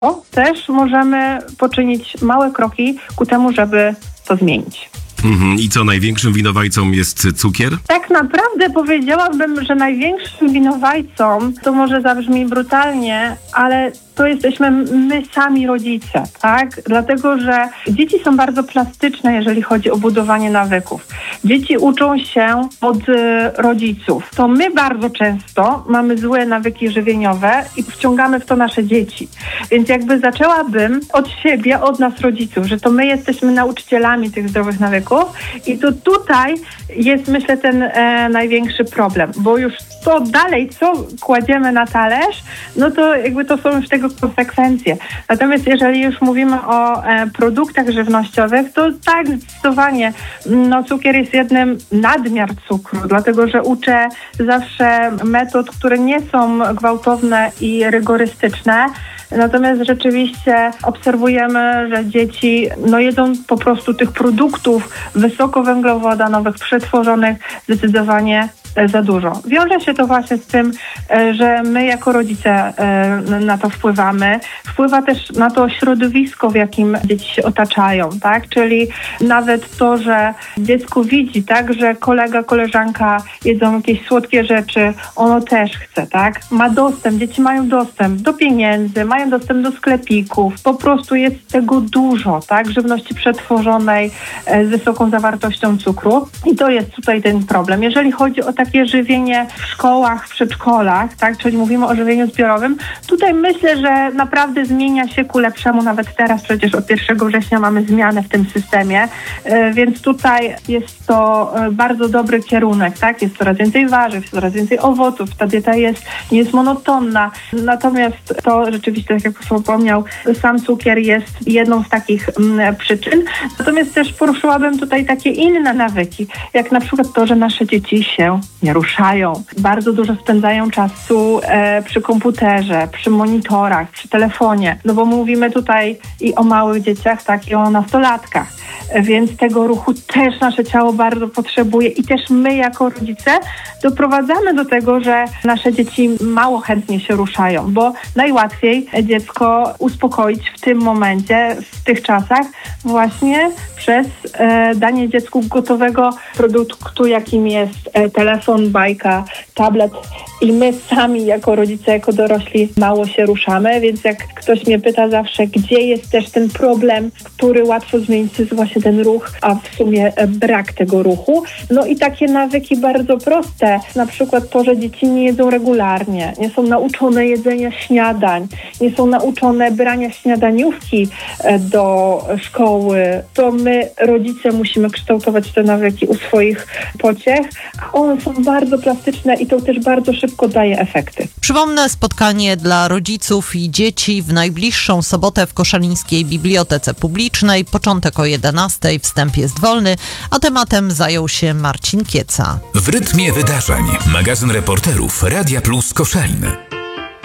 też możemy poczynić małe kroki ku temu, żeby to zmienić. I co, największym winowajcą jest cukier? Tak naprawdę powiedziałabym, że największym winowajcą, to może zabrzmi brutalnie, ale to jesteśmy my sami rodzice, tak? Dlatego, że dzieci są bardzo plastyczne, jeżeli chodzi o budowanie nawyków. Dzieci uczą się od rodziców. To my bardzo często mamy złe nawyki żywieniowe i wciągamy w to nasze dzieci. Więc jakby zaczęłabym od siebie, od nas rodziców, że to my jesteśmy nauczycielami tych zdrowych nawyków i to tutaj jest, myślę, ten największy problem, bo już to dalej, co kładziemy na talerz, no to jakby to są już tego konsekwencje. Natomiast jeżeli już mówimy o produktach żywnościowych, to tak, zdecydowanie, no cukier jest jednym, nadmiar cukru, dlatego że uczę zawsze metod, które nie są gwałtowne i rygorystyczne. Natomiast rzeczywiście obserwujemy, że dzieci jedzą po prostu tych produktów wysokowęglowodanowych, przetworzonych zdecydowanie za dużo. Wiąże się to właśnie z tym, że my jako rodzice na to wpływamy. Wpływa też na to środowisko, w jakim dzieci się otaczają, tak? Czyli nawet to, że dziecko widzi, tak, że kolega, koleżanka jedzą jakieś słodkie rzeczy, ono też chce, tak? Ma dostęp, dzieci mają dostęp do pieniędzy, mają dostęp do sklepików. Po prostu jest tego dużo, tak? Żywności przetworzonej z wysoką zawartością cukru. I to jest tutaj ten problem. Jeżeli chodzi o takie żywienie w szkołach, w przedszkolach, tak, czyli mówimy o żywieniu zbiorowym, tutaj myślę, że naprawdę zmienia się ku lepszemu, nawet teraz przecież od 1 września mamy zmianę w tym systemie, więc tutaj jest to bardzo dobry kierunek, tak, jest coraz więcej warzyw, coraz więcej owoców, ta dieta nie jest monotonna, natomiast to rzeczywiście, tak jak wspomniał, sam cukier jest jedną z takich przyczyn, natomiast też poruszyłabym tutaj takie inne nawyki, jak na przykład to, że nasze dzieci się nie ruszają. Bardzo dużo spędzają czasu przy komputerze, przy monitorach, przy telefonie. No bo mówimy tutaj i o małych dzieciach, tak, i o nastolatkach. Więc tego ruchu też nasze ciało bardzo potrzebuje i też my jako rodzice doprowadzamy do tego, że nasze dzieci mało chętnie się ruszają, bo najłatwiej dziecko uspokoić w tym momencie, w tych czasach właśnie przez danie dziecku gotowego produktu, jakim jest telefon, bajka, tablet i my sami jako rodzice, jako dorośli mało się ruszamy, więc jak ktoś mnie pyta zawsze, gdzie jest też ten problem, który łatwo zmienić, to jest właśnie ten ruch, a w sumie brak tego ruchu. No i takie nawyki bardzo proste, na przykład to, że dzieci nie jedzą regularnie, nie są nauczone jedzenia śniadań, nie są nauczone brania śniadaniówki do szkoły, to my rodzice musimy kształtować te nawyki u swoich pociech, a one są bardzo plastyczne i to też bardzo szybko daje efekty. Przypomnę, spotkanie dla rodziców i dzieci w najbliższą sobotę w Koszalińskiej Bibliotece Publicznej. Początek o 11:00, wstęp jest wolny, a tematem zajął się Marcin Kieca. W rytmie wydarzeń. Magazyn reporterów Radia Plus Koszalin.